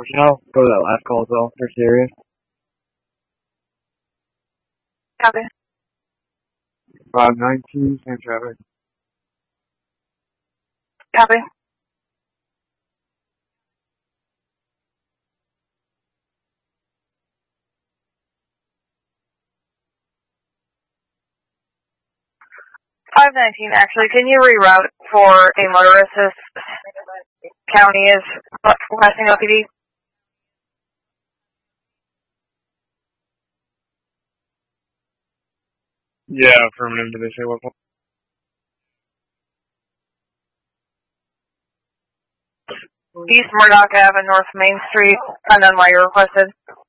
Now, go to that last call as well. They're serious. Copy. 519, same traffic. Copy. $519, actually, can you reroute for a motorist as county is requesting LPD? Yeah, affirmative. Did they say what? East Murdoch Ave and North Main Street, unknown why you requested.